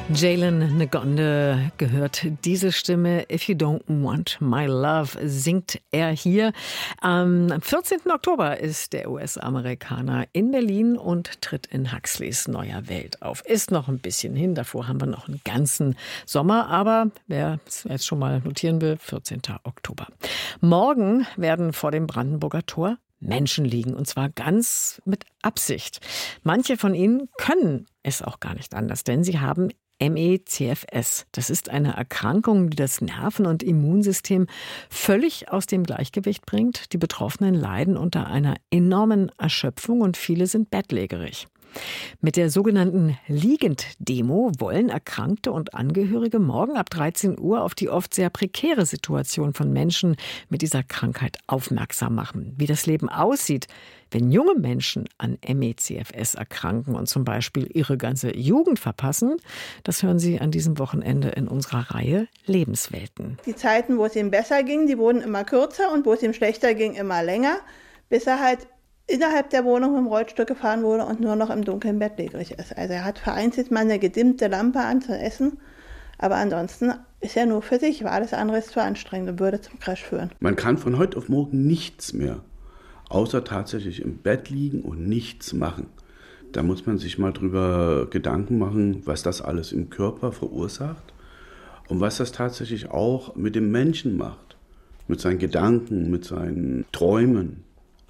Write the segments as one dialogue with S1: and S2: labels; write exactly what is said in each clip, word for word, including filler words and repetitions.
S1: Jalen Ngonde gehört diese Stimme. If You Don't Want My Love singt er hier. Am vierzehnten Oktober ist der U S-Amerikaner in Berlin und tritt in Huxleys neuer Welt auf. Ist noch ein bisschen hin, davor haben wir noch einen ganzen Sommer. Aber wer es jetzt schon mal notieren will, vierzehnten Oktober. Morgen werden vor dem Brandenburger Tor Menschen liegen, und zwar ganz mit Absicht. Manche von ihnen können es auch gar nicht anders, denn sie haben M E C F S. Das ist eine Erkrankung, die das Nerven- und Immunsystem völlig aus dem Gleichgewicht bringt. Die Betroffenen leiden unter einer enormen Erschöpfung und viele sind bettlägerig. Mit der sogenannten Liegend-Demo wollen Erkrankte und Angehörige morgen ab dreizehn Uhr auf die oft sehr prekäre Situation von Menschen mit dieser Krankheit aufmerksam machen. Wie das Leben aussieht, wenn junge Menschen an M E C F S erkranken und zum Beispiel ihre ganze Jugend verpassen, das hören Sie an diesem Wochenende in unserer Reihe Lebenswelten.
S2: Die Zeiten, wo es ihm besser ging, die wurden immer kürzer und wo es ihm schlechter ging, immer länger, bis er halt innerhalb der Wohnung mit dem Rollstuhl gefahren wurde und nur noch im Dunkeln bettlägerig ist. Also er hat vereinzelt mal eine gedimmte Lampe an zu essen, aber ansonsten ist er nur für sich, weil alles andere ist zu anstrengend und würde zum Crash führen.
S3: Man kann von heute auf morgen nichts mehr, außer tatsächlich im Bett liegen und nichts machen. Da muss man sich mal drüber Gedanken machen, was das alles im Körper verursacht und was das tatsächlich auch mit dem Menschen macht, mit seinen Gedanken, mit seinen Träumen.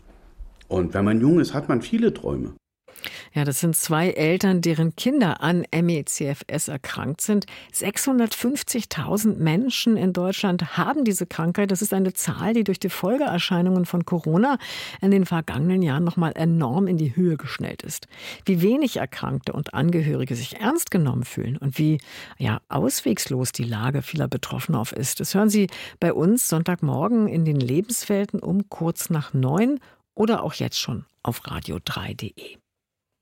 S3: Und wenn man jung ist, hat man viele Träume.
S1: Ja, das sind zwei Eltern, deren Kinder an M E C F S erkrankt sind. sechshundertfünfzigtausend Menschen in Deutschland haben diese Krankheit. Das ist eine Zahl, die durch die Folgeerscheinungen von Corona in den vergangenen Jahren noch mal enorm in die Höhe geschnellt ist. Wie wenig Erkrankte und Angehörige sich ernst genommen fühlen und wie ja, auswegslos die Lage vieler Betroffener auf ist, das hören Sie bei uns Sonntagmorgen in den Lebenswelten um kurz nach neun oder auch jetzt schon auf radio drei punkt de.